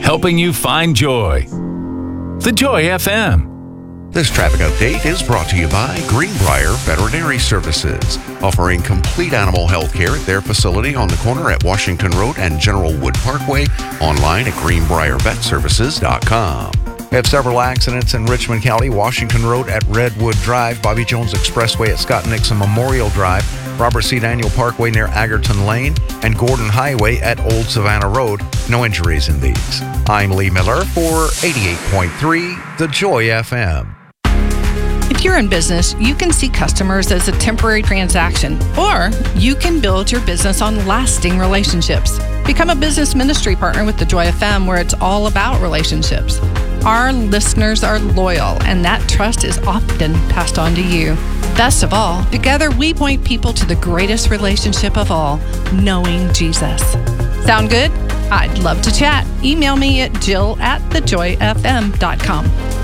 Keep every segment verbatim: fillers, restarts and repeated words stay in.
helping you find joy. The Joy F M. This traffic update is brought to you by Greenbrier Veterinary Services, offering complete animal health care at their facility on the corner at Washington Road and General Wood Parkway, online at greenbrier vet services dot com. We have several accidents in Richmond County: Washington Road at Redwood Drive, Bobby Jones Expressway at Scott Nixon Memorial Drive, Robert C. Daniel Parkway near Agerton Lane, and Gordon Highway at Old Savannah Road. No injuries in these. I'm Lee Miller for eighty-eight point three The Joy F M. If you're in business, you can see customers as a temporary transaction, or you can build your business on lasting relationships. Become a business ministry partner with the Joy F M, where it's all about relationships. Our listeners are loyal, and that trust is often passed on to you. Best of all, together we point people to the greatest relationship of all, knowing Jesus. Sound good? I'd love to chat. Email me at jill at the joy f m dot com.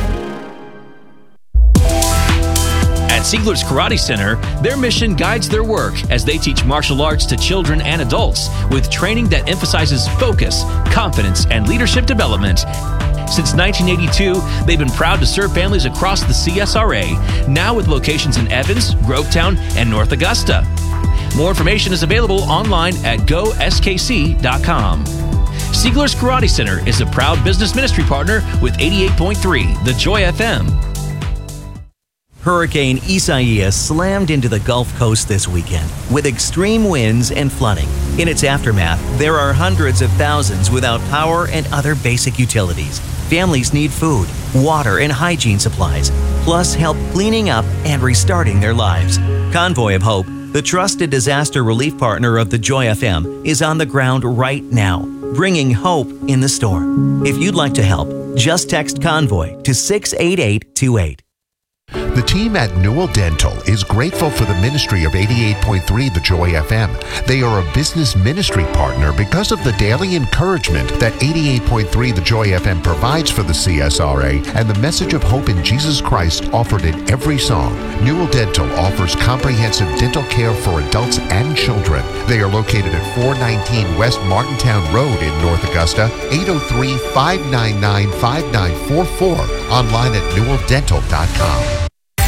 At Siegler's Karate Center, their mission guides their work as they teach martial arts to children and adults with training that emphasizes focus, confidence, and leadership development. Since nineteen eighty-two, they've been proud to serve families across the C S R A, now with locations in Evans, Grovetown, and North Augusta. More information is available online at go s k c dot com. Siegler's Karate Center is a proud business ministry partner with eighty-eight point three The Joy F M. Hurricane Isaias slammed into the Gulf Coast this weekend with extreme winds and flooding. In its aftermath, there are hundreds of thousands without power and other basic utilities. Families need food, water, and hygiene supplies, plus help cleaning up and restarting their lives. Convoy of Hope, the trusted disaster relief partner of the Joy F M, is on the ground right now, bringing hope in the storm. If you'd like to help, just text Convoy to six eight eight two eight. The team at Newell Dental is grateful for the ministry of eighty-eight point three The Joy F M. They are a business ministry partner because of the daily encouragement that eighty-eight point three The Joy F M provides for the C S R A and the message of hope in Jesus Christ offered in every song. Newell Dental offers comprehensive dental care for adults and children. They are located at four nineteen West Martintown Road in North Augusta, eight oh three, five nine nine, five nine four four, online at newell dental dot com.